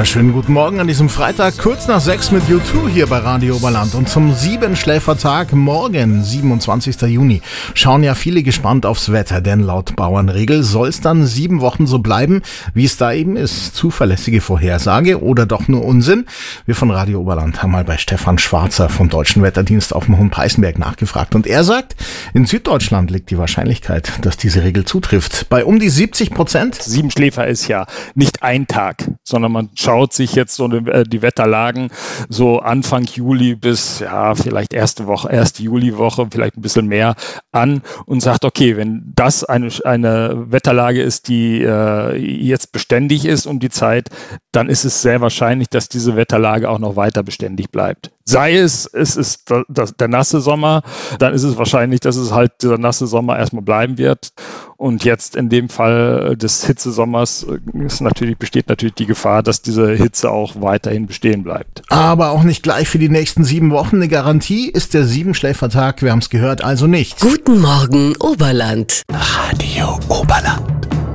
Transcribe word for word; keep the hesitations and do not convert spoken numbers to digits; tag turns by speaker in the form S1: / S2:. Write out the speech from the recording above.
S1: Wunderschönen guten Morgen an diesem Freitag, kurz nach sechs mit U zwei hier bei Radio Oberland. Und zum Siebenschläfertag morgen, siebenundzwanzigster Juni, schauen ja viele gespannt aufs Wetter, denn laut Bauernregel soll es dann sieben Wochen so bleiben, wie es da eben ist. Zuverlässige Vorhersage oder doch nur Unsinn? Wir von Radio Oberland haben mal bei Stefan Schwarzer vom Deutschen Wetterdienst auf dem Hohen Peißenberg nachgefragt. Und er sagt, in Süddeutschland liegt die Wahrscheinlichkeit, dass diese Regel zutrifft, bei um die siebzig Prozent.
S2: Siebenschläfer ist ja nicht ein Tag, sondern man schaut sich jetzt so die Wetterlagen so Anfang Juli bis ja vielleicht erste Woche, erste Juliwoche, vielleicht ein bisschen mehr an und sagt, okay, wenn das eine, eine Wetterlage ist, die äh, jetzt beständig ist um die Zeit, dann ist es sehr wahrscheinlich, dass diese Wetterlage auch noch weiter beständig bleibt. Sei es, es ist der, der nasse Sommer, dann ist es wahrscheinlich, dass es halt dieser nasse Sommer erstmal bleiben wird. Und jetzt in dem Fall des Hitzesommers ist natürlich, besteht natürlich die Gefahr, dass diese Hitze auch weiterhin bestehen bleibt.
S1: Aber auch nicht gleich für die nächsten sieben Wochen. Eine Garantie ist der Siebenschläfertag, wir haben es gehört, also nicht.
S3: Guten Morgen, Oberland.
S1: Radio Oberland.